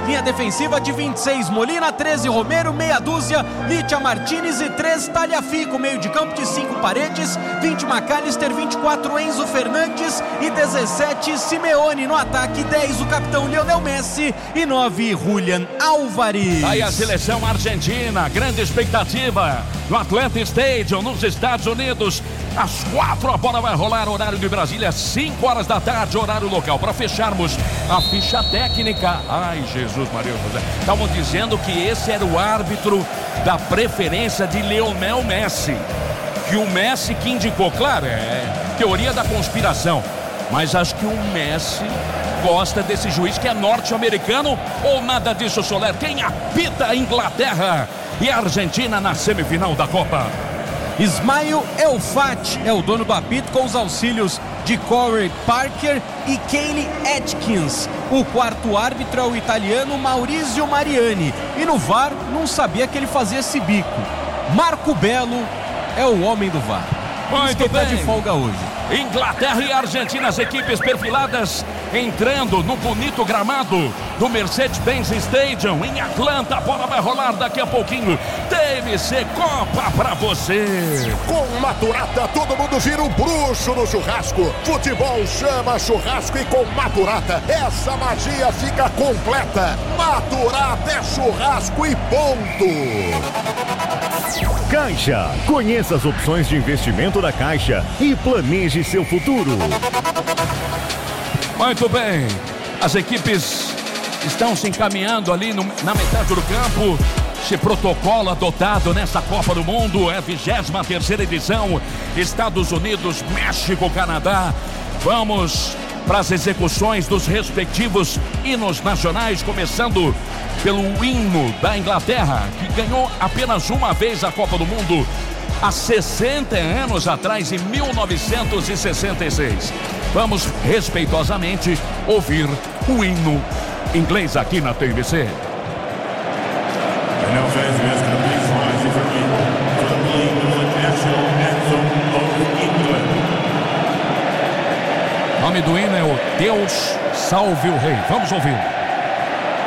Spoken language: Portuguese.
Linha defensiva de 26, Molina, 13, Romero, meia dúzia, Litia Martinez e 3, Tagliafico. Meio de campo de 5, Paredes, 20, McAllister, 24, Enzo Fernandes e 17, Simeone. No ataque, 10, o capitão Lionel Messi e 9, Julián Álvares. Aí a seleção argentina, grande expectativa no Atlanta Stadium, nos Estados Unidos. Às 4 a bola vai rolar, horário de Brasília, 5 horas da tarde, horário local. Para fecharmos a ficha técnica. Ai, Jesus Maria José. Estavam dizendo que esse era o árbitro da preferência de Lionel Messi. Que o Messi que indicou, claro, é teoria da conspiração. Mas acho que o Messi gosta desse juiz que é norte-americano ou nada disso, Soler? Quem apita a Inglaterra e a Argentina na semifinal da Copa? Ismail El-Fat é o dono do apito, com os auxílios de Corey Parker e Kaylee Atkins. O quarto árbitro é o italiano Maurizio Mariani. E no VAR, não sabia que ele fazia esse bico. Marco Belo é o homem do VAR. Muito bem. Tá de folga hoje. Inglaterra e Argentina, as equipes perfiladas entrando no bonito gramado do Mercedes-Benz Stadium em Atlanta. A bola vai rolar daqui a pouquinho. TMC Copa pra você. Com Maturata todo mundo vira um bruxo no churrasco. Futebol chama churrasco e com Maturata essa magia fica completa. Maturata é churrasco e ponto. Caixa. Conheça as opções de investimento da Caixa e planeje seu futuro. Muito bem. As equipes estão se encaminhando ali na metade do campo. Esse protocolo adotado nessa Copa do Mundo é a 23ª edição. Estados Unidos, México, Canadá. Vamos para as execuções dos respectivos hinos nacionais, começando pelo hino da Inglaterra, que ganhou apenas uma vez a Copa do Mundo há 60 anos atrás, em 1966. Vamos respeitosamente ouvir o hino inglês aqui na TVC. O nome do hino é o Deus Salve o Rei. Vamos ouvir.